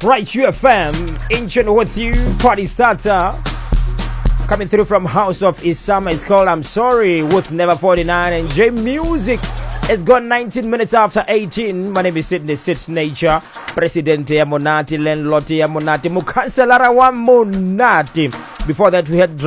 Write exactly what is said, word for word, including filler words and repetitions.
Right, U F M, Ancient with you, party starter. Coming through from House of Isama, it's called I'm Sorry with Never forty-nine and J Music. It's gone nineteen minutes after eighteen. My name is Sydney Sit Nature, President ya Monati, Landlord ya Monati, Mukanselara wa Monati. Before that, we had